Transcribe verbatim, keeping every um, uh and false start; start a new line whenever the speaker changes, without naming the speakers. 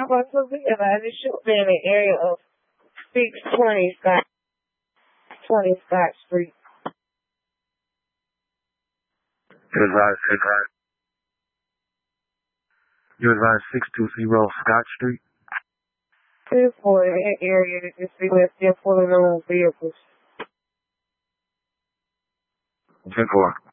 about to realize it should be in the area of six twenty Scott, twenty Scott Street.
You advise six. You advise six two zero Scott Street.
This for that area that just be left there full of those vehicles.
Ten four.